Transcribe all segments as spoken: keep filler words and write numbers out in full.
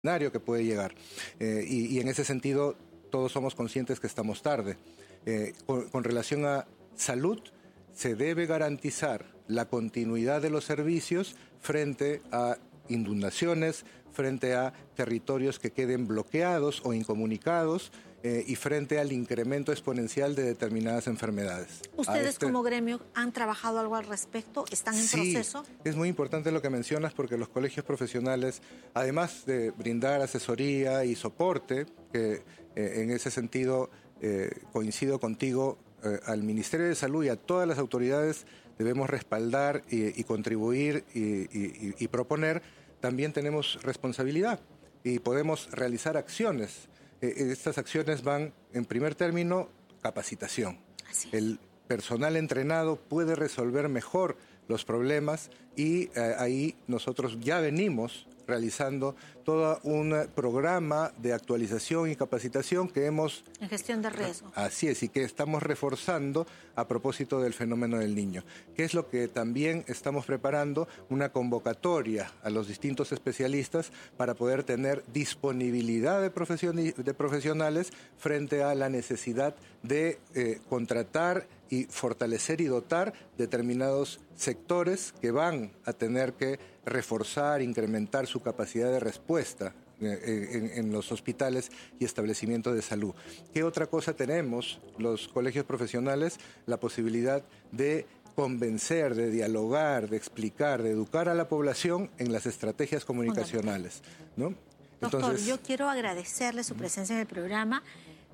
que puede llegar. Eh, y, y en ese sentido, todos somos conscientes que estamos tarde. Eh, con, con relación a salud, se debe garantizar la continuidad de los servicios frente a inundaciones, frente a territorios que queden bloqueados o incomunicados eh, y frente al incremento exponencial de determinadas enfermedades. ¿Ustedes este... como gremio han trabajado algo al respecto? ¿Están en sí, proceso? Es muy importante lo que mencionas porque los colegios profesionales, además de brindar asesoría y soporte, que eh, en ese sentido eh, coincido contigo, eh, al Ministerio de Salud y a todas las autoridades debemos respaldar y, y contribuir y, y, y proponer. También tenemos responsabilidad y podemos realizar acciones. Eh, estas acciones van, en primer término, capacitación. Así es. El personal entrenado puede resolver mejor los problemas y eh, ahí nosotros ya venimos realizando todo un programa de actualización y capacitación que hemos... En gestión de riesgo. Así es, y que estamos reforzando a propósito del fenómeno del Niño. ¿Qué es lo que también estamos preparando? Una convocatoria a los distintos especialistas para poder tener disponibilidad de, profesioni- de profesionales frente a la necesidad de eh, contratar y fortalecer y dotar determinados sectores que van a tener que reforzar, incrementar su capacidad de respuesta en, en los hospitales y establecimientos de salud. ¿Qué otra cosa tenemos? Los colegios profesionales, la posibilidad de convencer, de dialogar, de explicar, de educar a la población en las estrategias comunicacionales, ¿no? Doctor, Entonces, yo quiero agradecerle su presencia en el programa.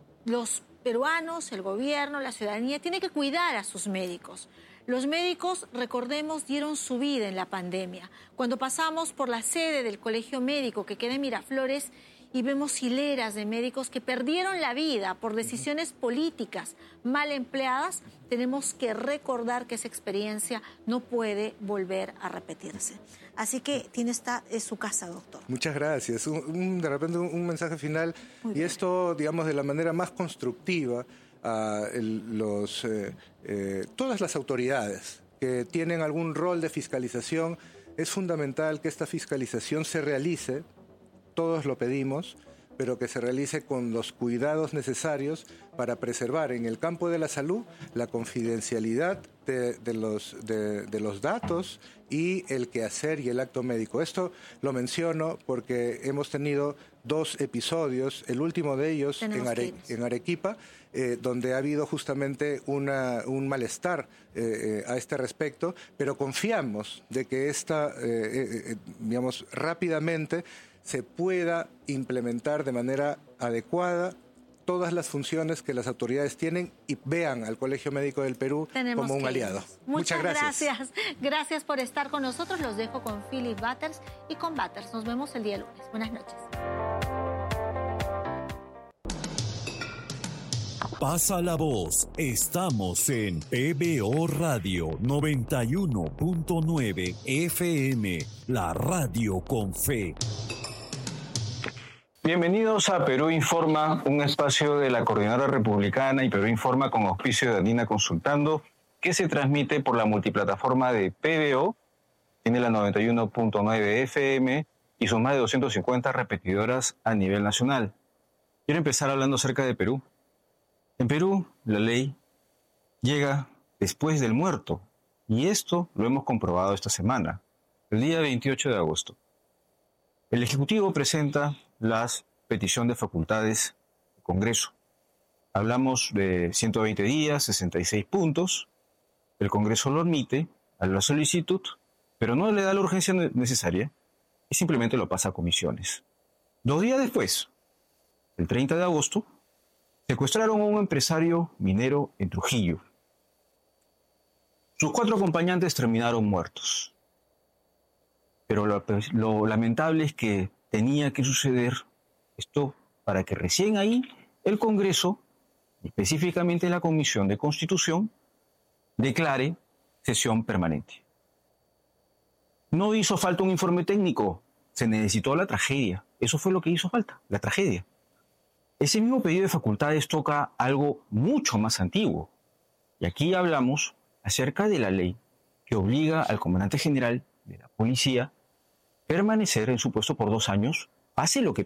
Los peruanos, el gobierno, la ciudadanía, tienen que cuidar a sus médicos. Los médicos, recordemos, dieron su vida en la pandemia. Cuando pasamos por la sede del Colegio Médico que queda en Miraflores y vemos hileras de médicos que perdieron la vida por decisiones políticas mal empleadas, tenemos que recordar que esa experiencia no puede volver a repetirse. Así que tiene esta, es su casa, doctor. Muchas gracias. Un, un, de repente un, un mensaje final y esto, digamos, de la manera más constructiva a el, los, eh, eh, todas las autoridades que tienen algún rol de fiscalización. Es fundamental que esta fiscalización se realice, todos lo pedimos, pero que se realice con los cuidados necesarios para preservar en el campo de la salud la confidencialidad de, de, los, de, de los datos y el quehacer y el acto médico. Esto lo menciono porque hemos tenido dos episodios, el último de ellos en, Are, en Arequipa, eh, donde ha habido justamente una, un malestar eh, eh, a este respecto, pero confiamos de que esta, eh, eh, digamos, rápidamente se pueda implementar de manera adecuada todas las funciones que las autoridades tienen y vean al Colegio Médico del Perú Tenemos como un que aliado. Muchas, Muchas gracias. gracias. Gracias por estar con nosotros. Los dejo con Philip Butters y con Butters. Nos vemos el día lunes. Buenas noches. Pasa la voz. Estamos en P B O Radio noventa y uno punto nueve F M, la radio con fe. Bienvenidos a Perú Informa, un espacio de la Coordinadora Republicana y Perú Informa con auspicio de Andina Consultando, que se transmite por la multiplataforma de P B O, tiene la noventa y uno punto nueve F M y sus más de doscientas cincuenta repetidoras a nivel nacional. Quiero empezar hablando acerca de Perú. En Perú, la ley llega después del muerto, y esto lo hemos comprobado esta semana, el día veintiocho de agosto. El Ejecutivo presenta la petición de facultades del Congreso. Hablamos de ciento veinte días, sesenta y seis puntos. El Congreso lo admite a la solicitud, pero no le da la urgencia necesaria y simplemente lo pasa a comisiones. Dos días después, el treinta de agosto, secuestraron a un empresario minero en Trujillo. Sus cuatro acompañantes terminaron muertos. Pero lo, lo lamentable es que tenía que suceder esto para que recién ahí el Congreso, específicamente la Comisión de Constitución, declare sesión permanente. No hizo falta un informe técnico, se necesitó la tragedia. Eso fue lo que hizo falta, la tragedia. Ese mismo pedido de facultades toca algo mucho más antiguo. Y aquí hablamos acerca de la ley que obliga al comandante general de la policía a permanecer en su puesto por dos años pase lo que